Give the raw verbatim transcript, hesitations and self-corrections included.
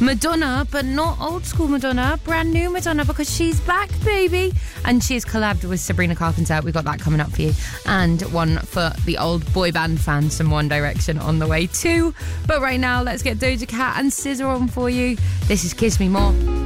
Madonna, but not old school Madonna, brand new Madonna, because she's back, baby. And she's collabed with Sabrina Carpenter. We've got that coming up for you. And one for the old boy band fans, some One Direction on the way too. But right now, let's get Doja Cat and S Z A on for you. This is Kiss Me More.